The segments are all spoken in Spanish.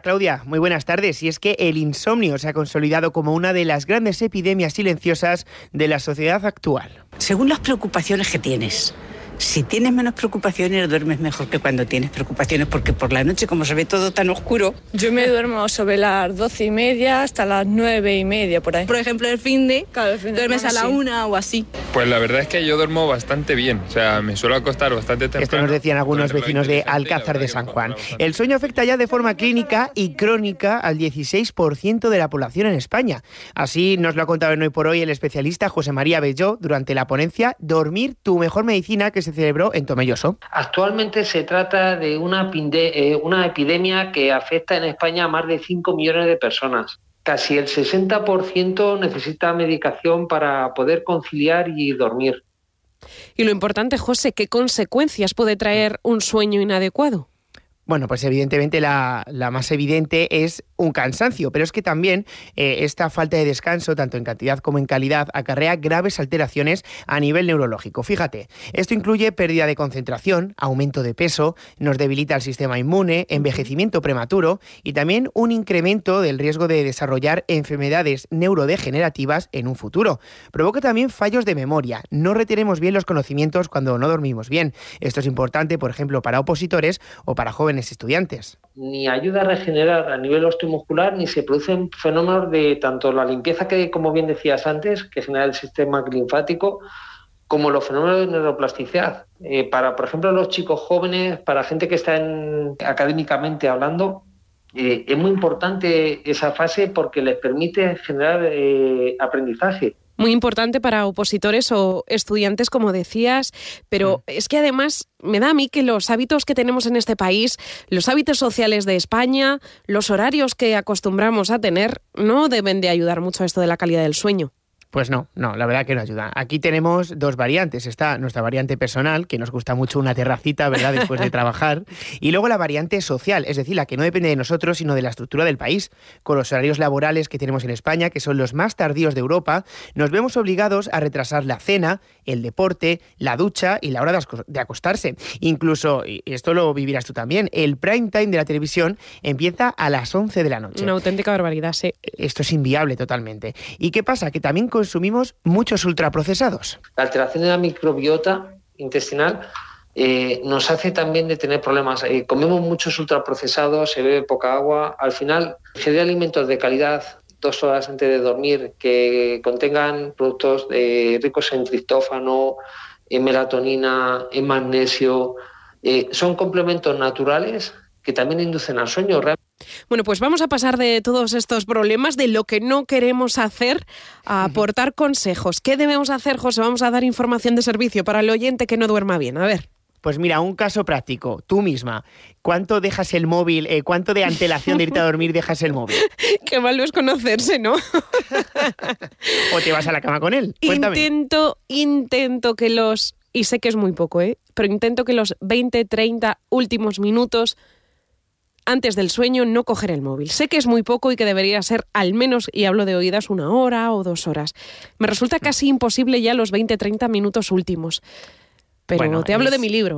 Claudia, muy buenas tardes. Y es que el insomnio se ha consolidado como una de las grandes epidemias silenciosas de la sociedad actual. Según las preocupaciones que tienes. Si tienes menos preocupaciones, duermes mejor que cuando tienes preocupaciones, porque por la noche, como se ve todo tan oscuro... Yo me duermo sobre las 12:30 hasta las 9:30, por ahí. Por ejemplo, el fin de duermes a la 1 o así. Pues la verdad es que yo duermo bastante bien, o sea, me suelo acostar bastante temprano. Esto nos decían algunos vecinos de Alcázar de San Juan. El sueño afecta ya de forma clínica y crónica al 16% de la población en España. Así nos lo ha contado en Hoy por Hoy el especialista José María Belló durante la ponencia Dormir, tu mejor medicina, que se celebró en Tomelloso. Actualmente se trata de una epidemia que afecta en España a más de 5 millones de personas. Casi el 60% necesita medicación para poder conciliar y dormir. Y lo importante, José, ¿qué consecuencias puede traer un sueño inadecuado? Bueno, pues evidentemente la más evidente es un cansancio, pero es que también esta falta de descanso, tanto en cantidad como en calidad, acarrea graves alteraciones a nivel neurológico. Fíjate, esto incluye pérdida de concentración, aumento de peso, nos debilita el sistema inmune, envejecimiento prematuro y también un incremento del riesgo de desarrollar enfermedades neurodegenerativas en un futuro. Provoca también fallos de memoria, no retenemos bien los conocimientos cuando no dormimos bien. Esto es importante, por ejemplo, para opositores o para jóvenes estudiantes. Ni ayuda a regenerar a nivel osteomuscular, ni se producen fenómenos de tanto la limpieza que, como bien decías antes, que genera el sistema linfático, como los fenómenos de neuroplasticidad. Para, por ejemplo, los chicos jóvenes, para gente que está académicamente hablando, es muy importante esa fase porque les permite generar aprendizaje. Muy importante para opositores o estudiantes, como decías, pero es que además me da a mí que los hábitos que tenemos en este país, los hábitos sociales de España, los horarios que acostumbramos a tener, no deben de ayudar mucho a esto de la calidad del sueño. Pues no, la verdad que no ayuda. Aquí tenemos dos variantes. Está nuestra variante personal, que nos gusta mucho una terracita, ¿verdad?, después de trabajar. Y luego la variante social, es decir, la que no depende de nosotros, sino de la estructura del país. Con los horarios laborales que tenemos en España, que son los más tardíos de Europa, nos vemos obligados a retrasar la cena, el deporte, la ducha y la hora de acostarse. Incluso, y esto lo vivirás tú también, el prime time de la televisión empieza a las 11 de la noche. Una auténtica barbaridad, sí. Esto es inviable totalmente. ¿Y qué pasa? Que también consumimos muchos ultraprocesados. La alteración de la microbiota intestinal nos hace también de tener problemas. Comemos muchos ultraprocesados, se bebe poca agua. Al final, ingerir alimentos de calidad 2 horas antes de dormir que contengan productos ricos en triptófano, en melatonina, en magnesio, son complementos naturales que también inducen al sueño. Bueno, pues vamos a pasar de todos estos problemas, de lo que no queremos hacer, a aportar consejos. ¿Qué debemos hacer, José? Vamos a dar información de servicio para el oyente que no duerma bien. A ver. Pues mira, un caso práctico. Tú misma, ¿cuánto dejas el móvil? ¿Cuánto de antelación de irte a dormir dejas el móvil? Qué malo es conocerse, ¿no? ¿O te vas a la cama con él? Cuéntame. Intento que los... Y sé que es muy poco, pero intento que los 20, 30 últimos minutos antes del sueño no coger el móvil. Sé que es muy poco y que debería ser al menos, y hablo de oídas, 1 hora o 2 horas. Me resulta casi imposible ya los 20, 30 minutos últimos. Pero bueno, te hablo de mi libro,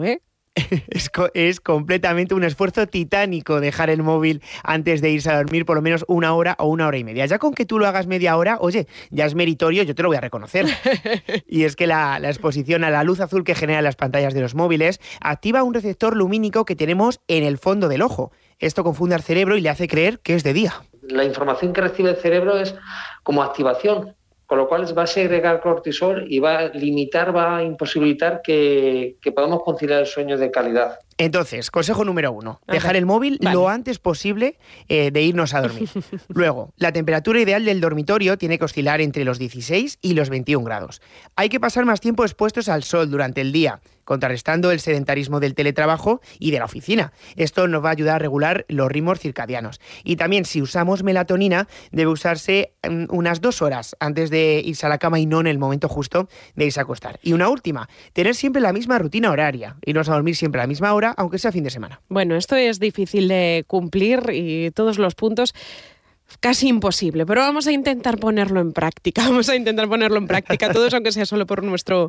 Es completamente un esfuerzo titánico dejar el móvil antes de irse a dormir por lo menos 1 hora o 1 hora y media. Ya con que tú lo hagas media hora, oye, ya es meritorio, yo te lo voy a reconocer. Y es que la exposición a la luz azul que generan las pantallas de los móviles activa un receptor lumínico que tenemos en el fondo del ojo. Esto confunde al cerebro y le hace creer que es de día. La información que recibe el cerebro es como activación, con lo cual va a segregar cortisol y va a imposibilitar que podamos conciliar el sueño de calidad. Entonces, consejo número 1, dejar el móvil lo antes posible de irnos a dormir. Luego, la temperatura ideal del dormitorio tiene que oscilar entre los 16 y los 21 grados. Hay que pasar más tiempo expuestos al sol durante el día, contrarrestando el sedentarismo del teletrabajo y de la oficina. Esto nos va a ayudar a regular los ritmos circadianos. Y también, si usamos melatonina, debe usarse unas 2 horas antes de irse a la cama y no en el momento justo de irse a acostar. Y una última, tener siempre la misma rutina horaria, irnos a dormir siempre a la misma hora, aunque sea fin de semana. Bueno, esto es difícil de cumplir y todos los puntos casi imposible, pero vamos a intentar ponerlo en práctica. Todos, aunque sea solo por nuestro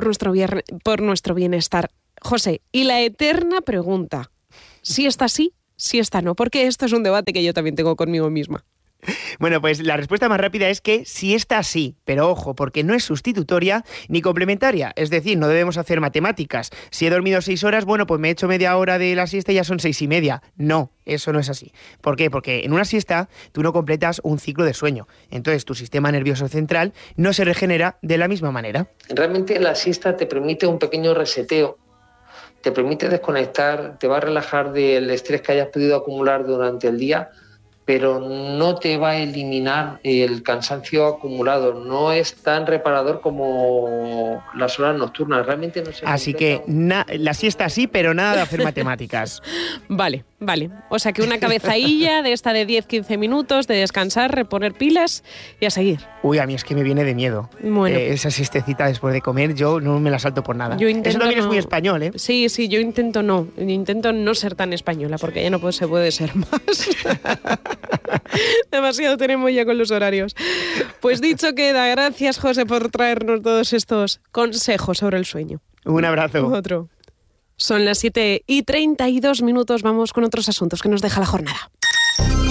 bienestar. José, y la eterna pregunta, ¿siesta sí siesta no? Porque esto es un debate que yo también tengo conmigo misma. Bueno, pues la respuesta más rápida es que siesta sí, pero ojo, porque no es sustitutoria ni complementaria. Es decir, no debemos hacer matemáticas. Si he dormido 6 horas, bueno, pues me he hecho media hora de la siesta y ya son 6:30. No, eso no es así. ¿Por qué? Porque en una siesta tú no completas un ciclo de sueño. Entonces tu sistema nervioso central no se regenera de la misma manera. Realmente la siesta te permite un pequeño reseteo, te permite desconectar, te va a relajar del estrés que hayas podido acumular durante el día, pero no te va a eliminar el cansancio acumulado. No es tan reparador como las horas nocturnas. Realmente no se Así que la siesta sí, pero nada de hacer matemáticas. Vale. O sea que una cabezadilla de esta de 10-15 minutos, de descansar, reponer pilas y a seguir. Uy, a mí es que me viene de miedo. Bueno. Esa siestecita después de comer, yo no me la salto por nada. Eso también es muy español, ¿eh? Sí, yo intento no ser tan española, porque ya no se puede ser más. Demasiado tenemos ya con los horarios. Pues dicho queda, gracias José por traernos todos estos consejos sobre el sueño. Un abrazo. Otro. Son las 7:32, vamos con otros asuntos que nos deja la jornada.